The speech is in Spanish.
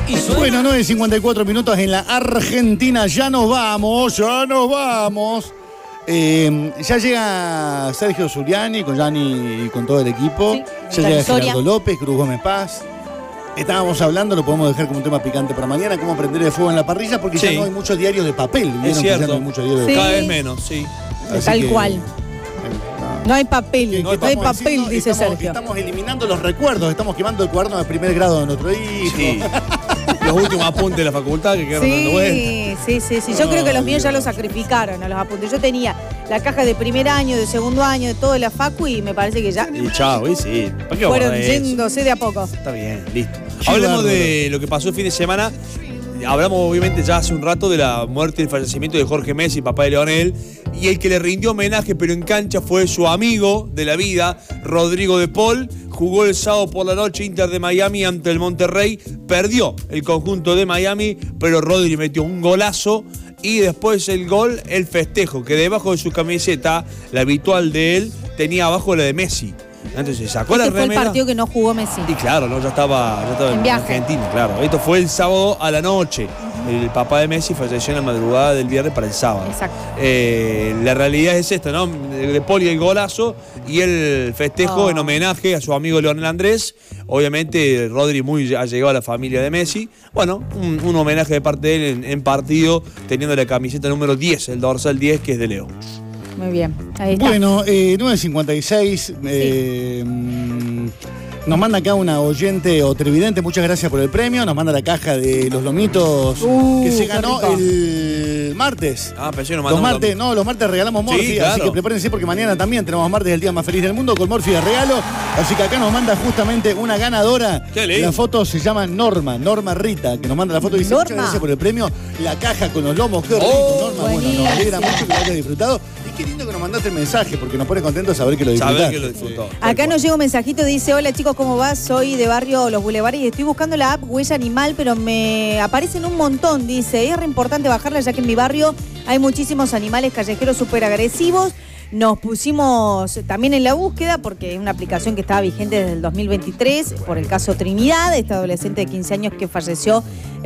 Bueno, 9:54 minutos en la Argentina. Ya nos vamos. Ya llega Sergio Zuliani con Gianni y con todo el equipo. Sí, ya llega Soria. Gerardo López, Cruz Gómez Paz. Estábamos hablando, lo podemos dejar como un tema picante para mañana, cómo prender el fuego en la parrilla, porque ya no hay muchos diarios de papel. ¿Vieron Es que ya cierto. no hay muchos diarios de Sí. papel? Cada vez menos, sí. Así Tal que, cual. No hay papel, no hay papel, dice Sergio. Estamos eliminando los recuerdos, estamos quemando el cuaderno de primer grado de nuestro hijo. Sí. Los últimos apuntes de la facultad que quedaron dando vueltas. Sí. Yo creo que los míos ya los sacrificaron a los apuntes. Yo tenía la caja de primer año, de segundo año, de todo de la facu y me parece que ya Y chao, y sí. ¿Para qué fueron guardar eso? yéndose de a poco. Está bien, listo. Qué Hablemos bárbaro. de lo que pasó el fin de semana. Hablamos obviamente ya hace un rato de la muerte y el fallecimiento de Jorge Messi, papá de Leonel, y el que le rindió homenaje pero en cancha fue su amigo de la vida, Rodrigo de Paul. Jugó el sábado por la noche Inter de Miami ante el Monterrey, perdió el conjunto de Miami, pero Rodri metió un golazo y después el gol, el festejo, que debajo de su camiseta, la habitual de él, tenía abajo la de Messi. Entonces sacó la Este fue el remera. partido que no jugó Messi. Y claro, ¿no? ya estaba en viaje. Argentina, claro. Esto fue el sábado a la noche. El papá de Messi falleció en la madrugada del viernes para el sábado. Exacto. La realidad es esta, ¿no? De Poli el golazo y el festejo en homenaje a su amigo Leonel Andrés. Obviamente, Rodri muy allegado a la familia de Messi. Bueno, un homenaje de parte de él en partido, teniendo la camiseta número 10, el dorsal 10, que es de Leo. Muy bien, ahí está. Bueno, 9:56. Nos manda acá una oyente o televidente, muchas gracias por el premio. Nos manda la caja de los lomitos que se qué ganó rico. el martes. Ah, pensé que nos Los mandamos martes, los martes regalamos Morphy, Sí, así claro. que prepárense porque mañana también tenemos martes el día más feliz del mundo con Morphy de regalo. Así que acá nos manda justamente una ganadora. Qué lindo. La foto se llama Norma Rita, que nos manda la foto y dice Norma. muchas gracias por el premio. La caja con los lomos, qué rico, Norma. Bueno, nos alegra buenísimo. mucho que lo hayas disfrutado. Y qué lindo que nos mandaste el mensaje, porque nos pone contentos saber que lo disfrutaste. Saber que lo disfrutó. Acá nos llega un mensajito, dice: hola chicos, ¿cómo va? Soy de barrio Los Bulevares y estoy buscando la app Huella Animal, pero me aparecen un montón, dice. Es re importante bajarla ya que en mi barrio hay muchísimos animales callejeros súper agresivos. Nos pusimos también en la búsqueda porque es una aplicación que estaba vigente desde el 2023 por el caso Trinidad, esta adolescente de 15 años que falleció